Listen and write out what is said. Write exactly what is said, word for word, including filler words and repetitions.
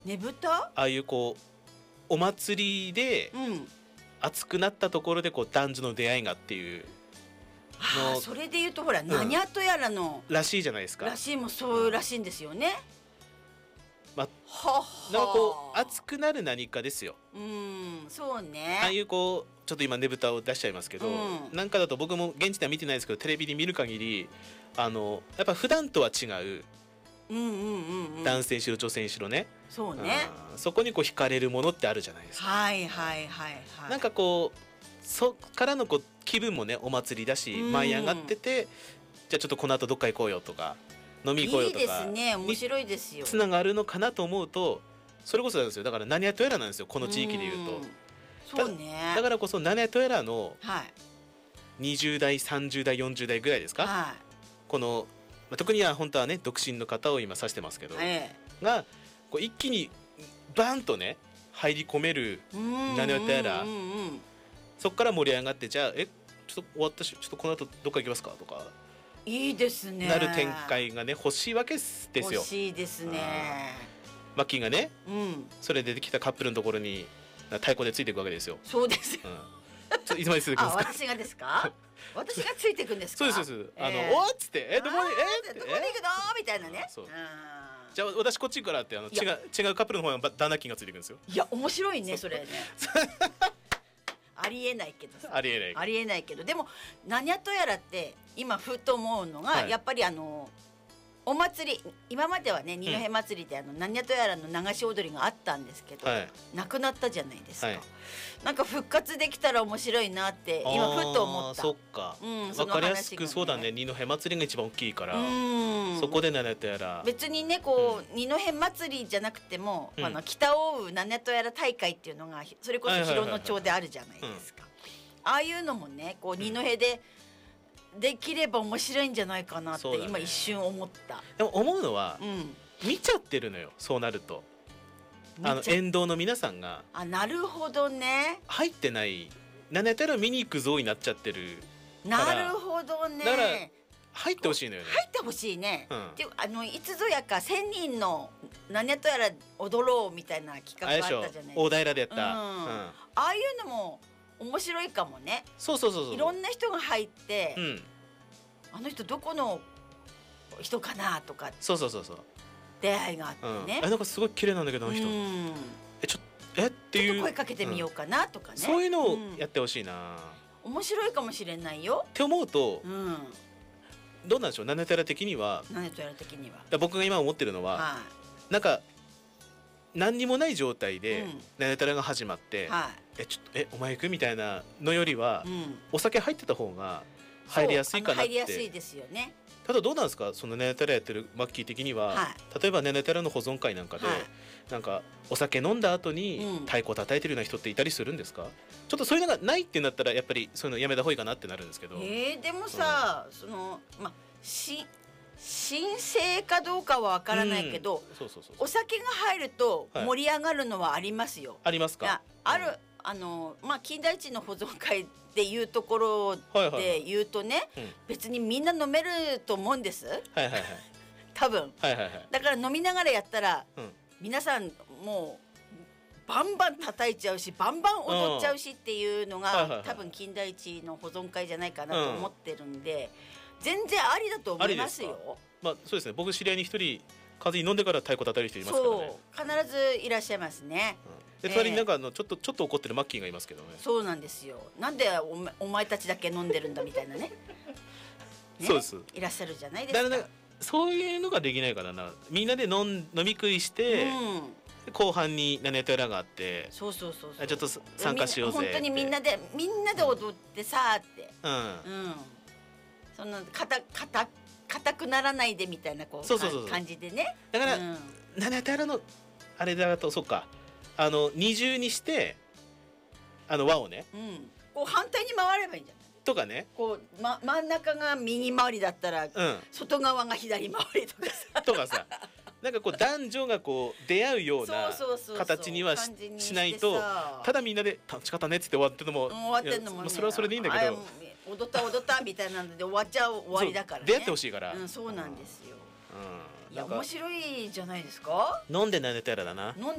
ねぶた、 ああいうこうお祭りでうん熱くなったところでこう男女の出会いがっていうのあーそれで言うとほら、何やとやらのらしいじゃないですか。 らしいもそうらしいんですよね。 まあはっはなんかこう熱くなる何かですよ。 うんそうね。 ああいうこうちょっと今ねぶたを出しちゃいますけど、 うんなんかだと僕も現地では見てないですけどテレビで見る限りあのやっぱ普段とは違ううんうんうんうん。 男性にしろ女性にしろね、 そうね。 うんそこにこう惹かれるものってあるじゃないですか。 はいはいはいはい。 なんかこうそっからのこう気分もねお祭りだしうん舞い上がってて、じゃあちょっとこの後どっか行こうよとか飲み行こうよいいでとかすね。面白いですよ。 つながるのかなと思うと、それこそなんですよ。だから何やとやらなんですよこの地域でいうと。 んそうね。 だからこそ何やとやらのはいにじゅう代さんじゅう代よんじゅう代ぐらいですか、 はこの、まあ、特には本当はね独身の方を今指してますけど、 い。えがこう一気にバンとね入り込める、 え。うん何やとやらうんうんうんそこから盛り上がって、じゃあえちょっと終わったしちょっとこの後どっか行きますかとかいいですね。 なる展開がね欲しいわけですよ。 欲しいですね。 マッキーがねうん。 それで出てきたカップルのところに太鼓でついていくわけですよ。 そうですよ。 うん、ちょっといつまでついていくんあ、 ですか。 私がですか？私がついていくんですか？ そうですそうです、あのええおっつってえどこにあーえってどこに行くのみたいなね。 そうあーじゃあ私こっち行くからってあのいや違う違うカップルの方が旦那金がついていくんですよ。 いや面白いねそれね。ありえないけどさ。 ありえない。 ありえないけどでも何やとやらって今ふと思うのが、 はいやっぱりあのお祭り今まではね二戸祭りであの何やとやらの流し踊りがあったんですけど、 はいなくなったじゃないですか、 はいなんか復活できたら面白いなって今ふと思った。 あーそっか、 うんそのわかりやす話がねくそうだね。二戸祭りが一番大きいから、 うんそこで何やとやら別にねこう、二戸祭りじゃなくても、 うんあの北を追う何やとやら大会っていうのがそれこそ広野町であるじゃないですか。ああいうのもねこう二戸でできれば面白いんじゃないかなってそうだね今一瞬思った。 でも思うのは、 うん。 見ちゃってるのよそうなると。あの見ちゃ沿道の皆さんがあなるほどね。 入ってない何やったら見に行くぞになっちゃってる。 なるほどね。 だから入ってほしいのよね。 入ってほしいね。 うんっていうあのいつぞやか千人の何やとやら踊ろうみたいな企画あれでしょがあったじゃない大ですか。 平でやった、 うんうんああいうのも面白いかもね。 そうそうそうそういろんな人が入って、 うんあの人どこの人かなとかそうそうそうそう、 出会いがあってうん、 ね。 えなんかすごい綺麗なんだけどあの人、 うんえちょえっていうちょっと声かけてみようかなとかね。 そういうのをんやってほしいな、っ面白いかもしれないよ。 て思うと、 うん。 どうなんでしょうナネタラ的には。 何とやる的には。 だ僕が今思ってるのは、 はなんか何にもない状態でうんナネタラが始まって、 いはえちょっとえお前行くみたいなのよりは、 い。うん。 お酒入ってた方が入りやすいかなっそうあの入りやすいて。 ですよね。 ただどうなんですかそのナネタラやってるマッキー的には、 は例えばナネタラの保存会なんかで、 はいなんかお酒飲んだ後にうん太鼓叩いてるような人っていたりするんですか？ちょっとそういうのがないってなったらやっぱりそういうのやめた方がいいかなってなるんですけど。 えー、でもさ、そのまし神聖かどうかはわからないけど、 うんそうそうそうそうお酒が入るとはい盛り上がるのはありますよ。 ありますいやか？ ある、あのまあ金田一の保存会でいうところはいはいはいで言うとね、 うん別にみんな飲めると思うんです。 はいはいはい多分。 はいはいはい。 だから飲みながらやったらうん皆さんもうバンバン叩いちゃうしバンバン踊っちゃうしっていうのはいはいはいが多分金田一の保存会じゃないかなと思ってるんで、全然ありだと思いますありよ。 まあそうですね。僕知り合いに一人風邪に飲んでから太鼓叩いてる人いますからね。 そう必ずいらっしゃいますね。 うん、で隣になんかあのちょっとちょっと怒ってるマッキーがいますけどね。 そうなんですよ。なんでお前お前たちだけ飲んでるんだみたいなね。ねそうですいらっしゃるじゃないですか。 だからなんかそういうのができないからな。みんなで飲ん飲み食いして、 うん、 後半に何やとやらがあって、 そうそうそうそう。 あちょっと参加しようぜって。 本当にみんなでみんなで踊ってさーって。 うん。 うん。そんな硬硬硬くならないでみたいなこうそうそうそうそう感じでね。 だから、 うん何やとやらのあれだとそうか。あの二重にしてあの輪をねうん。こう反対に回ればいいんじゃない？ とかね。 こう、ま、真ん中が右回りだったら、 うん。 外側が左回りとかさ。 とかさ。なんかこう男女がこう出会うようなそうそうそうそう形にはし感じにしないとしてさただみんなで楽しかったねっつって終わってるのもうん終わってんのもねいやまあそれはそれでいいんだけどあ踊った踊ったみたいなので終わっちゃう終わりだからね。 そう出会ってほしいからうん、そうなんですよ。 うんいやなんか面白いじゃないですか。 飲んでないネタやらだな。 飲ん